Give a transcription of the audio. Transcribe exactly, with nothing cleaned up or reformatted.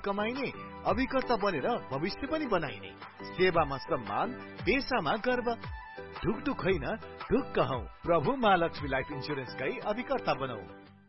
कमाइने, अभिकर्ता बनेर भविष्य पनि बनाइने। सेवामा सम्मान, पेशामा गर्व। ढुकढुक होइन, ढुक्क हौ। प्रभु महालक्ष्मी लाइफ इन्स्योरेन्सकै अभिकर्ता बनौ।